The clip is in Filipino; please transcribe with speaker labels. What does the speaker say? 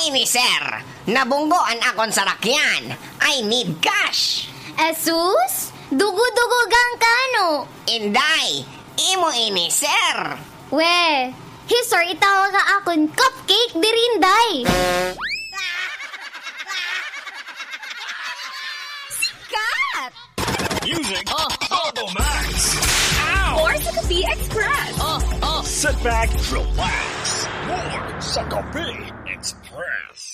Speaker 1: ini, sir. Nabunggoan akon sa rakyan. I need cash.
Speaker 2: Asus? Dugo-dugogang kano?
Speaker 1: Inday, imo ini, sir.
Speaker 2: We, sir, itawag nga akon cupcake dirinday.
Speaker 3: Cut!
Speaker 4: Music Turbo Max.
Speaker 3: More sa Kapi Express.
Speaker 4: Sit back, relax. More sa Kapi Express.